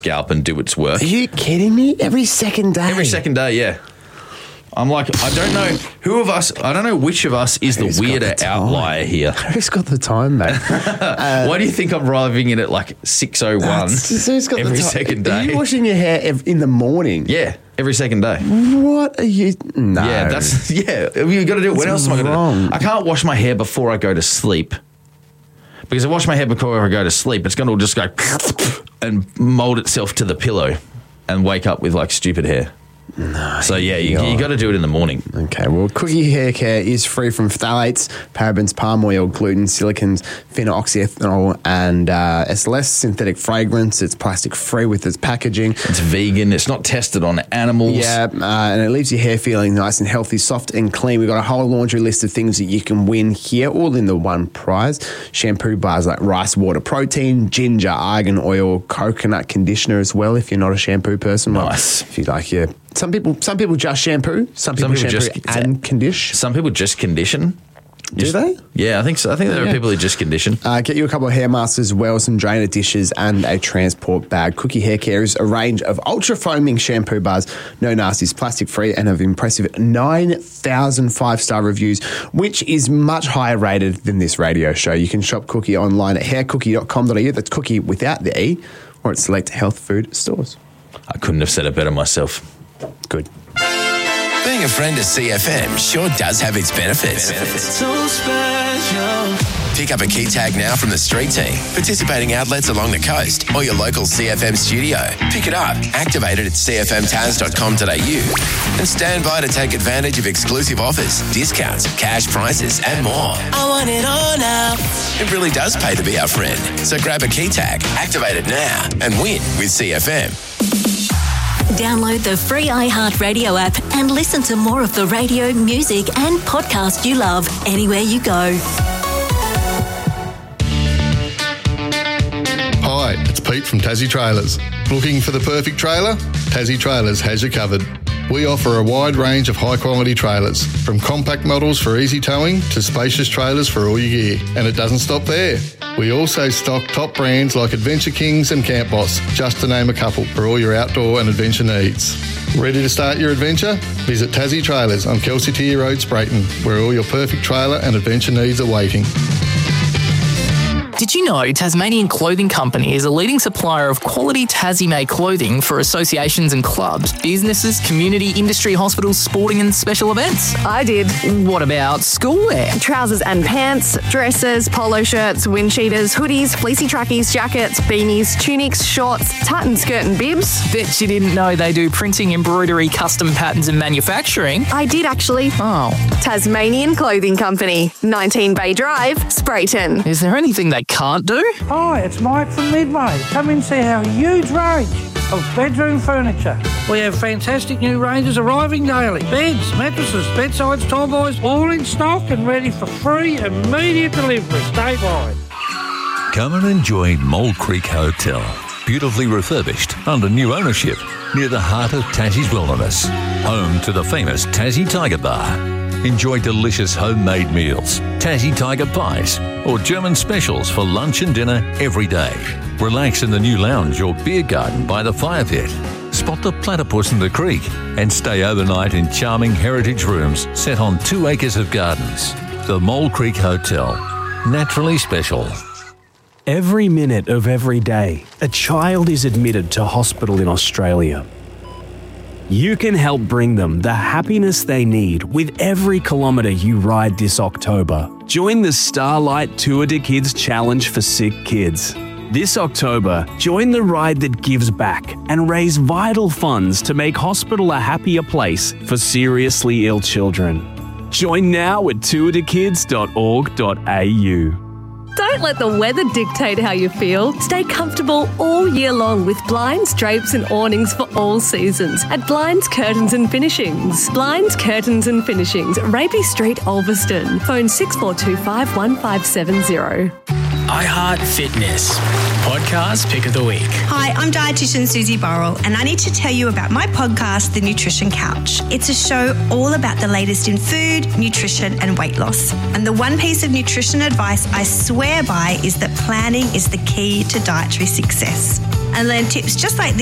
scalp and do its work. Are you kidding me? Every second day? Every second day, yeah. I'm like, I don't know which of us is the weirder outlier here. Who's got the time, mate? Why do you think I'm arriving in at like 6:01 every second day? Are you washing your hair in the morning? Yeah, every second day. What are you? No. Yeah, you got to do it. When else am I going to do it? I can't wash my hair before I go to sleep. Because if I wash my hair before I go to sleep, it's going to just go and mold itself to the pillow and wake up with like stupid hair. No. So, yeah, you got to do it in the morning. Okay, well, Cookie Hair Care is free from phthalates, parabens, palm oil, gluten, silicons, phenoxyethanol, and SLS, synthetic fragrance. It's plastic-free with its packaging. It's vegan. It's not tested on animals. Yeah, and it leaves your hair feeling nice and healthy, soft and clean. We've got a whole laundry list of things that you can win here, all in the one prize. Shampoo bars like rice water protein, ginger, argan oil, coconut conditioner as well, if you're not a shampoo person. Nice. If you like your... Some people just shampoo. Some people shampoo just and condition. Some people just condition. Do they? Yeah, I think so. I think there are people who just condition. Get you a couple of hair masks as well, some drainer dishes and a transport bag. Cookie Hair Care is a range of ultra foaming shampoo bars, no nasties, plastic free, and have impressive 9,000 5-star reviews, which is much higher rated than this radio show. You can shop Cookie online at haircookie.com.au. That's Cookie without the E, or at select health food stores. I couldn't have said it better myself. Good. Being a friend of CFM sure does have its benefits. So special. Pick up a key tag now from the street team, participating outlets along the coast, or your local CFM studio. Pick it up, activate it at cfmtaz.com.au, and stand by to take advantage of exclusive offers, discounts, cash prizes, and more. I want it all now. It really does pay to be our friend. So grab a key tag, activate it now, and win with CFM. Download the free iHeartRadio app and listen to more of the radio, music and podcast you love anywhere you go. Hi, it's Pete from Tassie Trailers. Looking for the perfect trailer? Tassie Trailers has you covered. We offer a wide range of high-quality trailers, from compact models for easy towing to spacious trailers for all your gear. And it doesn't stop there. We also stock top brands like Adventure Kings and Camp Boss, just to name a couple, for all your outdoor and adventure needs. Ready to start your adventure? Visit Tassie Trailers on Kelsey Tier Road, Sprayton, where all your perfect trailer and adventure needs are waiting. Did you know Tasmanian Clothing Company is a leading supplier of quality Tassie-made clothing for associations and clubs, businesses, community, industry, hospitals, sporting and special events? I did. What about schoolwear? Trousers and pants, dresses, polo shirts, wind cheaters, hoodies, fleecy trackies, jackets, beanies, tunics, shorts, tartan skirt and bibs. Bet you didn't know they do printing, embroidery, custom patterns and manufacturing. I did actually. Oh. Tasmanian Clothing Company, 19 Bay Drive, Sprayton. Is there anything they can't do? Hi, it's Mike from Midway. Come and see our huge range of bedroom furniture. We have fantastic new ranges arriving daily. Beds, mattresses, bedsides, tall boys, all in stock and ready for free immediate delivery statewide. Come and enjoy Mole Creek Hotel. Beautifully refurbished under new ownership near the heart of Tassie's wilderness. Home to the famous Tassie Tiger Bar. Enjoy delicious homemade meals, Tassie Tiger pies, or German specials for lunch and dinner every day. Relax in the new lounge or beer garden by the fire pit. Spot the platypus in the creek and stay overnight in charming heritage rooms set on 2 acres of gardens. The Mole Creek Hotel. Naturally special. Every minute of every day, a child is admitted to hospital in Australia. You can help bring them the happiness they need with every kilometre you ride this October. Join the Starlight Tour de Kids Challenge for Sick Kids. This October, join the ride that gives back and raise vital funds to make hospital a happier place for seriously ill children. Join now at tourdekids.org.au. Don't let the weather dictate how you feel. Stay comfortable all year long with blinds, drapes and awnings for all seasons at Blinds, Curtains and Finishings. Blinds, Curtains and Finishings, Rapey Street, Ulverston. Phone 6425 1570. iHeart Fitness. Podcast Pick of the Week. Hi, I'm dietitian Susie Burrell, and I need to tell you about my podcast, The Nutrition Couch. It's a show all about the latest in food, nutrition, and weight loss. And the one piece of nutrition advice I swear by is that planning is the key to dietary success. and learn tips just like this